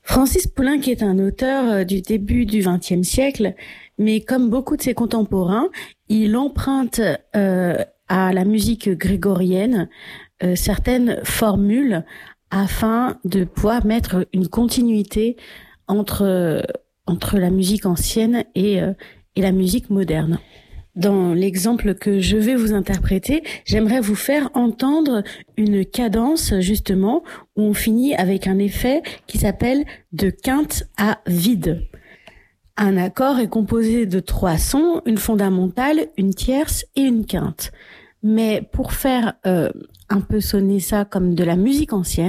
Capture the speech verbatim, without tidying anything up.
Francis Poulenc est un auteur du début du vingtième siècle, mais comme beaucoup de ses contemporains, il emprunte euh, à la musique grégorienne euh, certaines formules afin de pouvoir mettre une continuité entre, entre la musique ancienne et, euh, et la musique moderne. Dans l'exemple que je vais vous interpréter, j'aimerais vous faire entendre une cadence, justement, où on finit avec un effet qui s'appelle de quinte à vide. Un accord est composé de trois sons, une fondamentale, une tierce et une quinte. Mais pour faire euh, un peu sonner ça comme de la musique ancienne,